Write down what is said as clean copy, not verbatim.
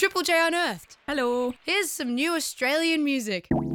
Triple J Unearthed. Hello. Here's some new Australian music.